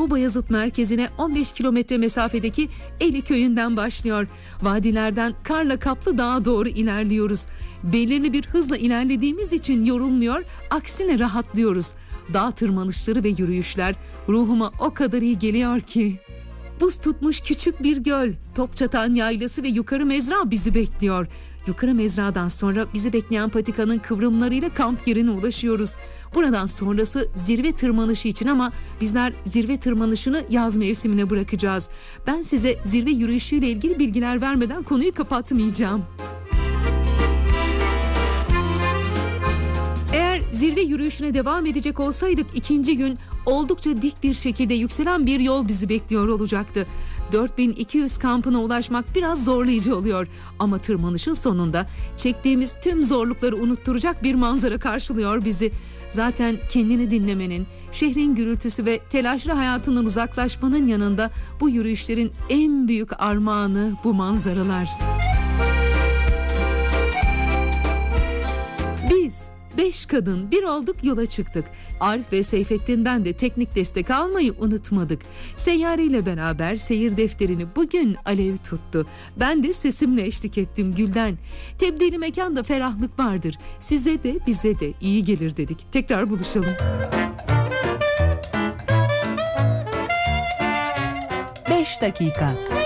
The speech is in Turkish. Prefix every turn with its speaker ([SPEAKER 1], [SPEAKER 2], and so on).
[SPEAKER 1] Doğu Bayazıt merkezine 15 kilometre mesafedeki Eli köyünden başlıyor. Vadilerden karla kaplı dağa doğru ilerliyoruz. Belirli bir hızla ilerlediğimiz için yorulmuyor, aksine rahatlıyoruz. Dağ tırmanışları ve yürüyüşler ruhuma o kadar iyi geliyor ki. Buz tutmuş küçük bir göl, Topçatan Yaylası ve Yukarı Mezra bizi bekliyor. Yukarı Mezra'dan sonra bizi bekleyen patikanın kıvrımlarıyla kamp yerine ulaşıyoruz. Buradan sonrası zirve tırmanışı için ama bizler zirve tırmanışını yaz mevsimine bırakacağız. Ben size zirve yürüyüşüyle ilgili bilgiler vermeden konuyu kapatmayacağım. Eğer zirve yürüyüşüne devam edecek olsaydık ikinci gün oldukça dik bir şekilde yükselen bir yol bizi bekliyor olacaktı. 4200 kampına ulaşmak biraz zorlayıcı oluyor ama tırmanışın sonunda çektiğimiz tüm zorlukları unutturacak bir manzara karşılıyor bizi. Zaten kendini dinlemenin, şehrin gürültüsü ve telaşlı hayatından uzaklaşmanın yanında bu yürüyüşlerin en büyük armağanı bu manzaralar. Biz 5 kadın bir olduk, yola çıktık. Arif ve Seyfettin'den de teknik destek almayı unutmadık. Seyyare ile beraber seyir defterini bugün alev tuttu. Ben de sesimle eşlik ettim Gülden. Tebdili mekanda ferahlık vardır. Size de bize de iyi gelir dedik. Tekrar buluşalım.
[SPEAKER 2] 5 dakika.